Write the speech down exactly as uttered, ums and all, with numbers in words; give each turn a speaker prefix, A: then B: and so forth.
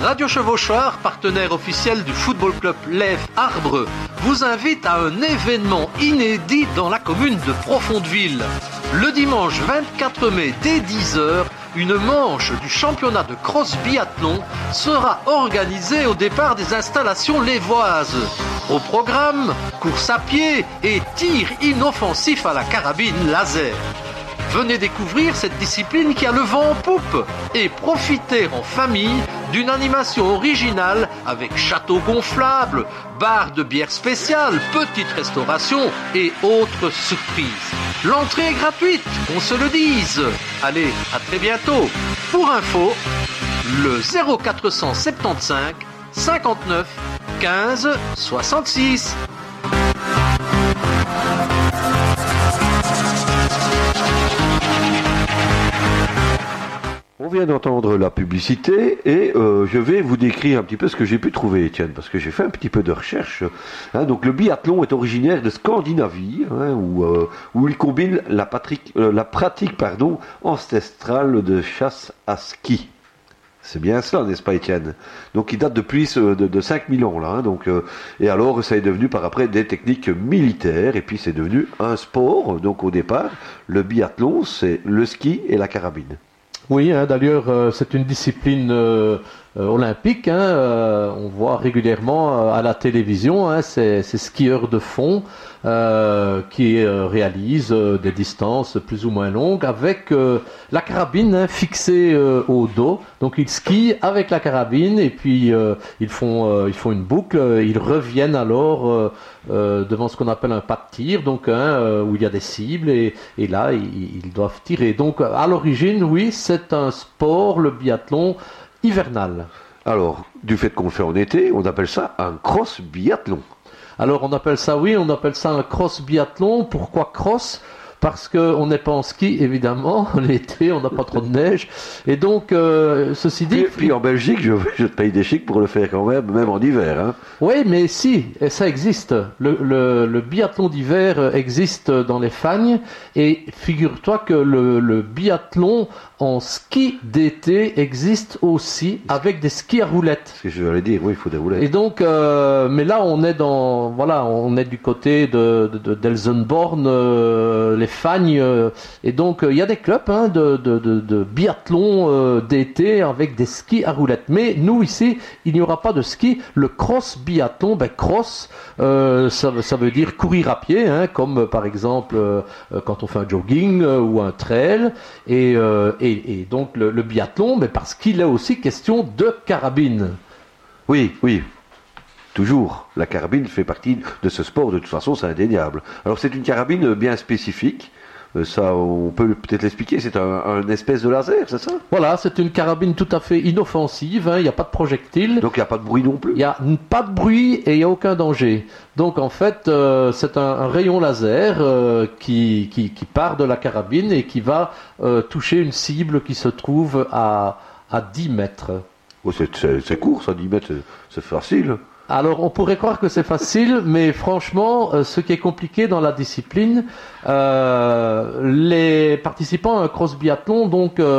A: Radio Chevauchoir, partenaire officiel du football club Lève Arbre, vous invite à un événement inédit dans la commune de Profondeville. Le dimanche vingt-quatre mai dès dix heures, une manche du championnat de cross biathlon sera organisée au départ des installations lévoises. Au programme, course à pied et tir inoffensif à la carabine laser. Venez découvrir cette discipline qui a le vent en poupe et profiter en famille d'une animation originale avec château gonflable, bar de bière spéciale, petite restauration et autres surprises. L'entrée est gratuite, qu'on se le dise. Allez, à très bientôt. Pour info, le zéro quatre cent soixante-quinze cinquante-neuf quinze soixante-six.
B: On vient d'entendre la publicité et euh, je vais vous décrire un petit peu ce que j'ai pu trouver, Étienne, parce que j'ai fait un petit peu de recherche. Hein, donc le biathlon est originaire de Scandinavie, hein, où, euh, où il combine la, patrique, euh, la pratique pardon, ancestrale de chasse à ski. C'est bien cela, n'est-ce pas, Étienne? Donc il date depuis de, de cinq mille ans, là. Hein, donc, euh, et alors ça est devenu par après des techniques militaires, et puis c'est devenu un sport. Donc au départ, le biathlon, c'est le ski et la carabine.
C: Oui, hein, d'ailleurs, euh, c'est une discipline euh, euh, olympique. Hein, euh, on voit régulièrement euh, à la télévision hein, ces, ces skieurs de fond euh, qui euh, réalisent euh, des distances plus ou moins longues avec euh, la carabine hein, fixée euh, au dos. Donc ils skient avec la carabine et puis euh, ils font euh, ils font une boucle. Ils reviennent alors euh, euh, devant ce qu'on appelle un pas de tir, donc hein, euh, où il y a des cibles et, et là ils, ils doivent tirer. Donc à l'origine, oui, c'est un sport, le biathlon, hivernal.
B: Alors, du fait qu'on le fait en été, on appelle ça un cross biathlon.
C: Alors on appelle ça, oui, on appelle ça un cross biathlon. Pourquoi cross ? Parce qu'on n'est pas en ski, évidemment, l'été, on n'a pas trop de neige. Et donc, euh, ceci dit...
B: Puis, puis en Belgique, je, je te paye des chics pour le faire quand même, même en hiver. Hein.
C: Oui, mais si, et ça existe. Le, le, le biathlon d'hiver existe dans les Fagnes. Et figure-toi que le, le biathlon en ski d'été existe aussi avec des skis à roulettes.
B: Ce que je voulais dire, oui, il faut des roulettes.
C: Et donc, euh, mais là, on est dans, voilà, on est du côté de, de, de d'Elsenborn, euh, les Fagnes, euh, et donc il euh, y a des clubs hein, de, de, de, de biathlon euh, d'été avec des skis à roulettes. Mais nous ici, il n'y aura pas de ski. Le cross biathlon, ben cross, euh, ça, ça veut dire courir à pied, hein, comme euh, par exemple euh, quand on fait un jogging euh, ou un trail, et, euh, et, et donc le, le biathlon, mais parce qu'il est aussi question de carabine.
B: Oui, oui. Toujours, la carabine fait partie de ce sport, de toute façon c'est indéniable. Alors c'est une carabine bien spécifique, euh, ça on peut peut-être l'expliquer, c'est un, un espèce de laser, c'est ça?
C: Voilà, c'est une carabine tout à fait inoffensive, il hein, n'y a pas de projectile.
B: Donc il n'y a pas de bruit non plus?
C: Il n'y a pas de bruit et il n'y a aucun danger. Donc en fait euh, c'est un, un rayon laser euh, qui, qui, qui part de la carabine et qui va euh, toucher une cible qui se trouve à, à dix mètres.
B: Oh, c'est, c'est, c'est court ça, dix mètres, c'est, c'est facile.
C: Alors, on pourrait croire que c'est facile, mais franchement, euh, ce qui est compliqué dans la discipline, euh, les participants à un cross biathlon, donc, euh,